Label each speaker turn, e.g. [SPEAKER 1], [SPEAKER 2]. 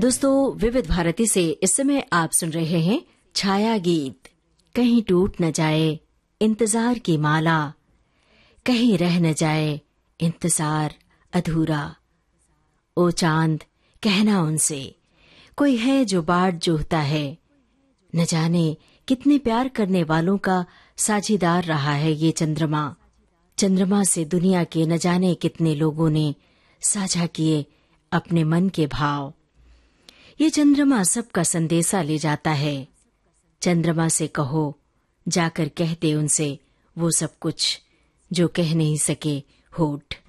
[SPEAKER 1] दोस्तों, विविध भारती से इस समय आप सुन रहे हैं छाया गीत। कहीं टूट न जाए इंतजार की माला, कहीं रह न जाए इंतजार अधूरा। ओ चांद, कहना उनसे कोई है जो बाट जोहता है। न जाने कितने प्यार करने वालों का साझीदार रहा है ये चंद्रमा। चंद्रमा से दुनिया के न जाने कितने लोगों ने साझा किए अपने मन के भाव। ये चंद्रमा सबका संदेशा ले जाता है। चंद्रमा से कहो, जाकर कहते उनसे वो सब कुछ जो कह नहीं सके होठ।